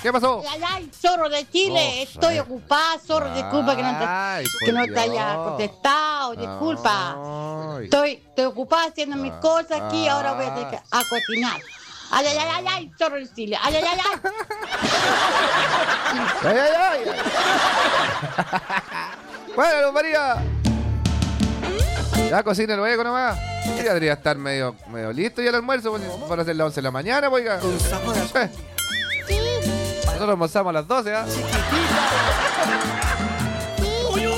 ¿Qué pasó? Ay, zorro de Chile, estoy ocupada, zorro, disculpa que no te haya contestado, disculpa. Estoy ocupada haciendo mis cosas aquí, ahora voy a tener a cocinar. Ay, zorro de Chile, ay. Ay. Bueno, María. Ya cocina el hueco nomás. Ya debería estar medio listo ya el almuerzo para hacer las 11 de la mañana, oiga. Nosotros almorzamos a las 12, ¿ah?